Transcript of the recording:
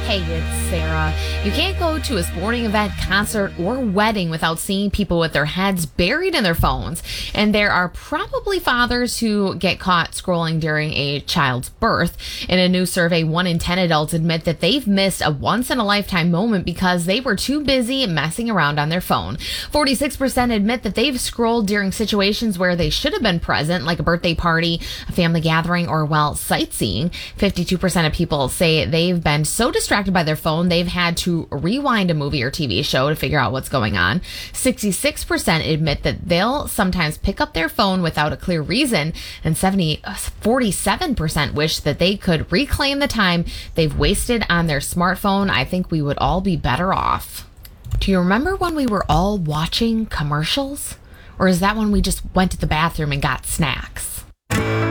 Hey, it's Sarah. You can't go to a sporting event, concert, or wedding without seeing people with their heads buried in their phones. And there are probably fathers who get caught scrolling during a child's birth. In a new survey, 1 in 10 adults admit that they've missed a once-in-a-lifetime moment because they were too busy messing around on their phone. 46% admit that they've scrolled during situations where they should have been present, like a birthday party, a family gathering, or, well, sightseeing. 52% of people say they've been so distracted by their phone they've had to rewind a movie or TV show to figure out what's going on. 66% admit that they'll sometimes pick up their phone without a clear reason, and 47% wish that they could reclaim the time they've wasted on their smartphone. I think we would all be better off. Do you remember when we were all watching commercials? Or is that when we just went to the bathroom and got snacks?